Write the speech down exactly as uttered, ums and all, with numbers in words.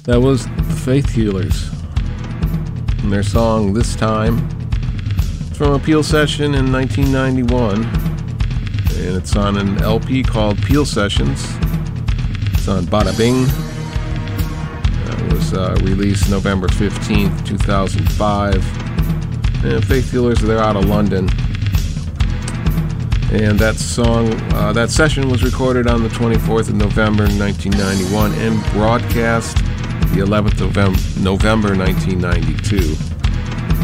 That was the Faith Healers and their song This Time. It's from a Peel session in nineteen ninety-one, and it's on an L P called Peel Sessions. It's on Bada Bing. That was uh, released November fifteenth, two thousand five. And Faith Healers, they're out of London. And that song, uh, that session was recorded on the twenty-fourth of November nineteen ninety-one and broadcast the eleventh of November nineteen ninety-two.